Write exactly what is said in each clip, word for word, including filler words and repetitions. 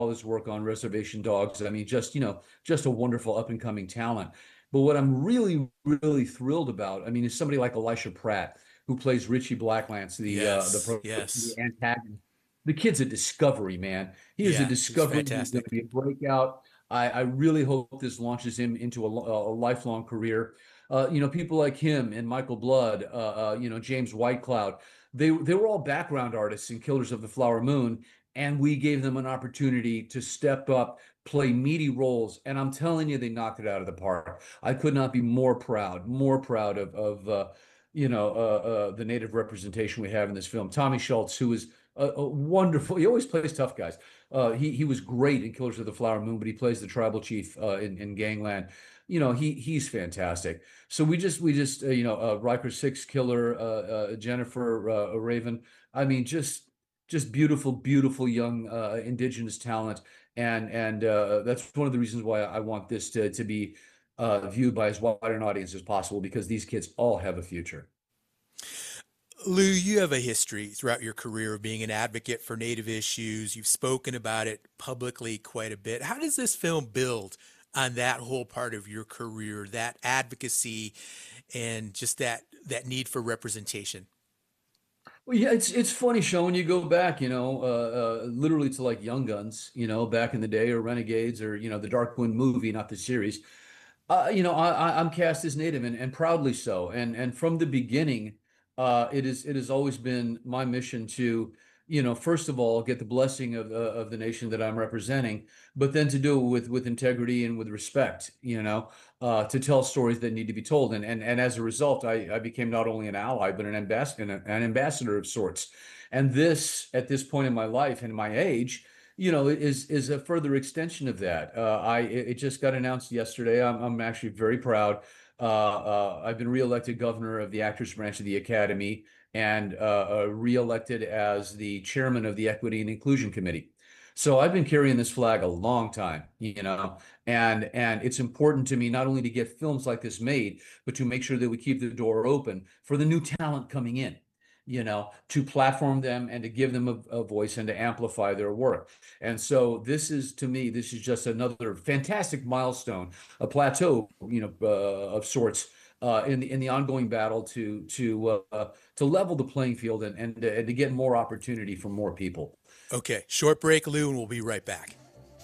his work on Reservation Dogs. I mean, just, you know, just a wonderful up and coming talent. But what I'm really, really thrilled about, I mean, is somebody like Elisha Pratt, who plays Richie Blacklance, the uh, the, Yes, pro- the yes. antagonist. The kid's a discovery, man. He is a Yeah, he's discovery. He's going to fantastic. be a breakout. I, I really hope this launches him into a, a lifelong career. Uh, you know, people like him and Michael Blood, uh, uh, you know, James Whitecloud, they they were all background artists in Killers of the Flower Moon, and we gave them an opportunity to step up, play meaty roles, and I'm telling you, they knocked it out of the park. I could not be more proud, more proud of of uh, you know uh, uh, the native representation we have in this film. Tommy Schultz, who is a, a wonderful, he always plays tough guys. Uh, he he was great in Killers of the Flower Moon, but he plays the tribal chief uh, in in Gangland. You know, he he's fantastic. So we just we just uh, you know uh, Riker Six killer, uh, uh, Jennifer uh, Raven. I mean, just just beautiful, beautiful young uh, indigenous talent, and and uh, that's one of the reasons why I want this to to be uh, viewed by as wide an audience as possible, because these kids all have a future. Lou, you have a history throughout your career of being an advocate for Native issues. You've spoken about it publicly quite a bit. How does this film build on that whole part of your career, that advocacy and just that that need for representation? Well, yeah, it's it's funny, Sean, when you go back, you know, uh, uh, literally to like Young Guns, you know, back in the day, or Renegades, or you know, the Darkwind movie, not the series. Uh, you know, I, I, I'm cast as Native, and, and proudly so. And and from the beginning, uh, it is it has always been my mission to, you know, first of all, get the blessing of uh, of the nation that I'm representing, but then to do it with with integrity and with respect. You know, uh, to tell stories that need to be told. And and and as a result, I I became not only an ally but an ambassador, an ambassador of sorts. And this, at this point in my life and my age, you know, is is a further extension of that. Uh, I it just got announced yesterday. I'm I'm actually very proud. Uh, uh, I've been reelected governor of the Actors Branch of the Academy, and uh, uh, reelected as the chairman of the Equity and Inclusion Committee. So I've been carrying this flag a long time, you know, and and it's important to me not only to get films like this made, but to make sure that we keep the door open for the new talent coming in, you know, to platform them and to give them a, a voice and to amplify their work. And so this is, to me, this is just another fantastic milestone, a plateau, you know, uh, of sorts, uh, in the in the ongoing battle to to uh, to level the playing field, and and, and to get more opportunity for more people. Okay, short break, Lou, and we'll be right back.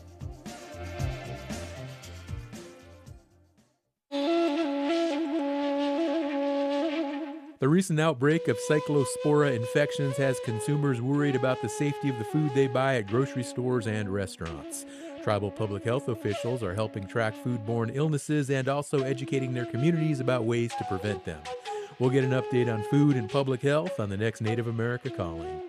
The recent outbreak of cyclospora infections has consumers worried about the safety of the food they buy at grocery stores and restaurants. Tribal public health officials are helping track foodborne illnesses and also educating their communities about ways to prevent them. We'll get an update on food and public health on the next Native America Calling.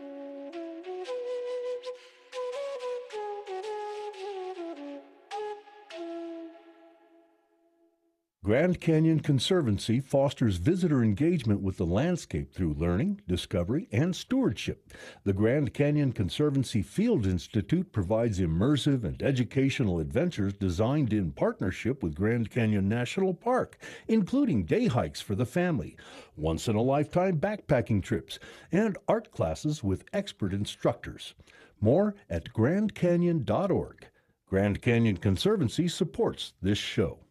Grand Canyon Conservancy fosters visitor engagement with the landscape through learning, discovery, and stewardship. The Grand Canyon Conservancy Field Institute provides immersive and educational adventures designed in partnership with Grand Canyon National Park, including day hikes for the family, once-in-a-lifetime backpacking trips, and art classes with expert instructors. More at grand canyon dot org. Grand Canyon Conservancy supports this show.